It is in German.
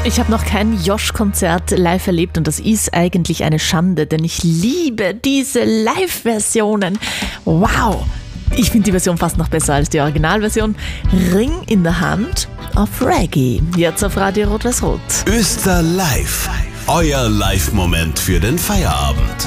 Ich habe noch kein Josh-Konzert live erlebt und das ist eigentlich eine Schande, denn ich liebe diese Live-Versionen. Wow! Ich finde die Version fast noch besser als die Originalversion. Ring in der Hand auf Reggae. Jetzt auf Radio Rot-Weiß-Rot. Öster Live. Euer Live-Moment für den Feierabend.